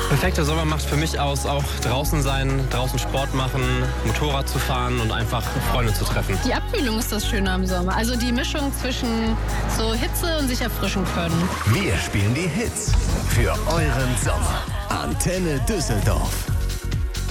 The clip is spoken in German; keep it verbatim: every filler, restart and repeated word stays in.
Perfekter Sommer macht für mich aus, auch draußen sein, draußen Sport machen, Motorrad zu fahren und einfach Freunde zu treffen. Die Abkühlung ist das Schöne am Sommer. Also die Mischung zwischen so Hitze und sich erfrischen können. Wir spielen die Hits für euren Sommer. Antenne Düsseldorf.